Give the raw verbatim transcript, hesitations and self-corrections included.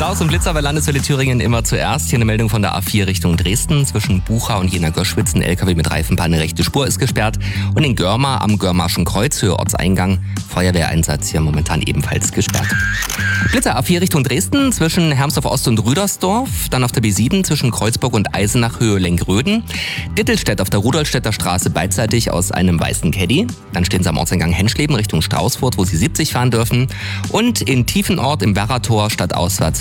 Staus und Blitzer bei Landeswelle Thüringen immer zuerst. Hier eine Meldung von der A vier Richtung Dresden. Zwischen Bucha und Jena-Göschwitz ein L K W mit Reifenpanne, rechte Spur ist gesperrt. Und in Görma am Görmarschen Kreuz, Höhe Ortseingang, Feuerwehreinsatz hier momentan ebenfalls gesperrt. Blitzer A vier Richtung Dresden zwischen Hermsdorf Ost und Rüdersdorf. Dann auf der B sieben zwischen Kreuzburg und Eisenach, Höhe Lenkröden. Dittelstedt auf der Rudolstädter Straße beidseitig aus einem weißen Caddy. Dann stehen sie am Ortseingang Henschleben Richtung Straußfurt, wo sie siebzig fahren dürfen. Und in Tiefenort im Werrator stadtauswärts